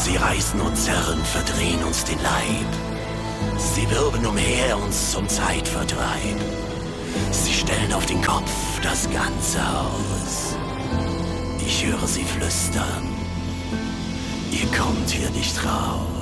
Sie reißen und zerren, verdrehen uns den Leib. Sie wirbeln umher uns zum Zeitvertreib. Sie stellen auf den Kopf das ganze Haus. Ich höre sie flüstern, ihr kommt hier nicht raus.